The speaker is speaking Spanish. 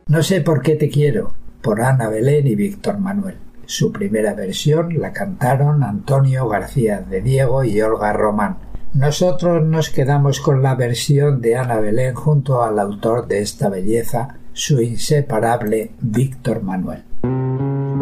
No sé por qué te quiero, por Ana Belén y Víctor Manuel. Su primera versión la cantaron Antonio García de Diego y Olga Román. Nosotros nos quedamos con la versión de Ana Belén junto al autor de esta belleza, su inseparable Víctor Manuel.